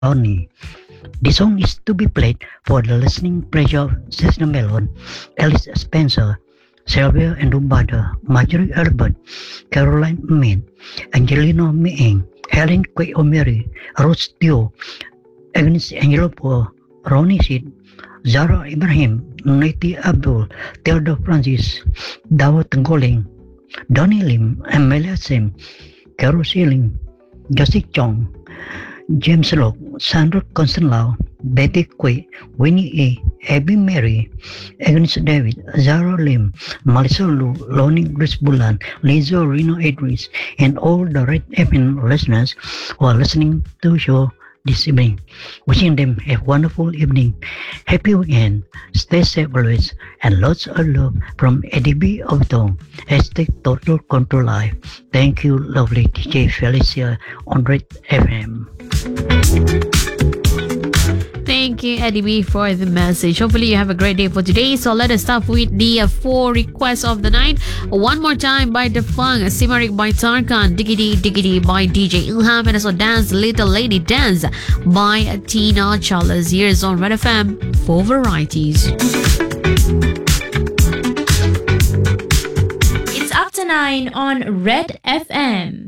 Lonely. The song is to be played for the listening pleasure of Cessna Melon, Alice Spencer, Sylvia and Rubada, Marjorie Albert, Caroline Min, Angelina Meeng, Helen Quay O'Mary, Rose Teo, Agnes Angelo Poe, Ronnie Sid, Zara Ibrahim, Nati Abdul, Theodore Francis, Dawa Tenggoling, Donnie Lim, Amelia Sim, Carol Sealing, Joseph Chong, James Locke, Sandra Constanlau, Betty Quay, Winnie A, Abby Mary, Agnes David, Zara Lim, Melissa Lu, Lonnie Grace Bulan, Lizzo Reno Idris, and all the Red FM listeners who are listening to the show this evening. Wishing them a wonderful evening, happy weekend, stay safe always, and lots of love from ADB of Tong, hashtag Total Control Life. Thank you, lovely DJ Felicia on Red FM. Thank you, Eddie B, for the message. Hopefully, you have a great day for today. So, let us start with the 4 requests of the night. One More Time by The Funk, Simarik by Tarkan, Diggity Diggity by DJ Ilham, and also Dance Little Lady Dance by Tina Charles. Here's on Red FM for varieties. It's up to 9 on Red FM.